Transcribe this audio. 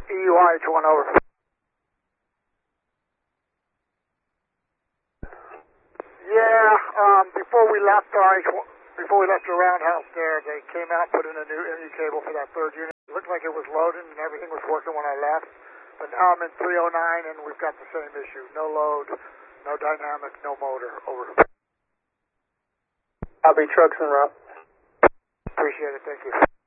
EUIH1 over. Yeah, before we left the roundhouse there, they came out, put in a new MU cable for that third unit. It looked like it was loaded and everything was working when I left. But now I'm in 309 and we've got the same issue. No load, no dynamic, no motor. Over. Copy, trucks en route. Appreciate it, thank you.